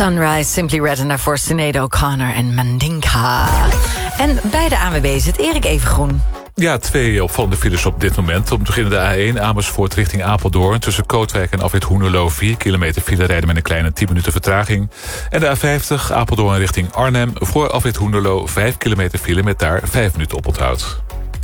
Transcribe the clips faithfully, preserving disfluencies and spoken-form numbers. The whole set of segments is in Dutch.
Sunrise, Simply Red en daarvoor Sinead O'Connor en Mandinka. En bij de A N W B zit Erik Evengroen. Ja, twee opvallende files op dit moment. Om te beginnen de A één Amersfoort richting Apeldoorn. Tussen Kootwijk en afrit Hoenderloo vier kilometer file rijden met een kleine tien minuten vertraging. En de A vijftig Apeldoorn richting Arnhem. Voor afrit Hoenderloo vijf kilometer file met daar vijf minuten oponthoud.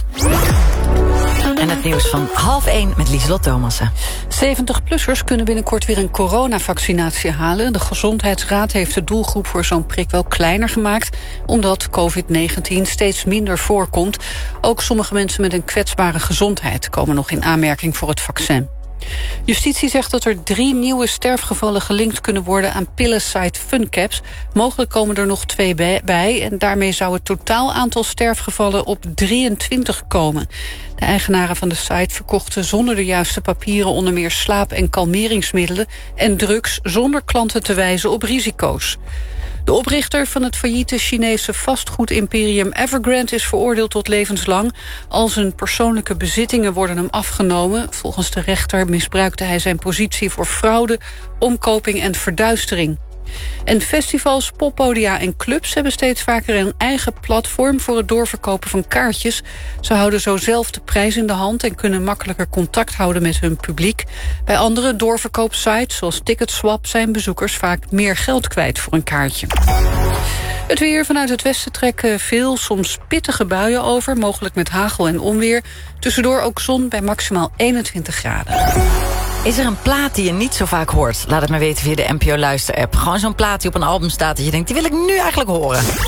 En het nieuws van half één met Lieselot Thomassen. zeventig-plussers kunnen binnenkort weer een coronavaccinatie halen. De Gezondheidsraad heeft de doelgroep voor zo'n prik wel kleiner gemaakt, omdat covid negentien steeds minder voorkomt. Ook sommige mensen met een kwetsbare gezondheid komen nog in aanmerking voor het vaccin. Justitie zegt dat er drie nieuwe sterfgevallen gelinkt kunnen worden aan pillensite Funcaps. Mogelijk komen er nog twee bij en daarmee zou het totaal aantal sterfgevallen op drieëntwintig komen. De eigenaren van de site verkochten zonder de juiste papieren onder meer slaap- en kalmeringsmiddelen en drugs zonder klanten te wijzen op risico's. De oprichter van het failliete Chinese vastgoedimperium Evergrande is veroordeeld tot levenslang. Al zijn persoonlijke bezittingen worden hem afgenomen. Volgens de rechter misbruikte hij zijn positie voor fraude, omkoping en verduistering. En festivals, poppodia en clubs hebben steeds vaker een eigen platform voor het doorverkopen van kaartjes. Ze houden zo zelf de prijs in de hand en kunnen makkelijker contact houden met hun publiek. Bij andere doorverkoopsites, zoals Ticketswap, zijn bezoekers vaak meer geld kwijt voor een kaartje. Het weer: vanuit het westen trekken veel, soms pittige buien over, mogelijk met hagel en onweer. Tussendoor ook zon bij maximaal eenentwintig graden. Is er een plaat die je niet zo vaak hoort? Laat het me weten via de N P O Luister-app. Gewoon zo'n plaat die op een album staat dat je denkt, die wil ik nu eigenlijk horen.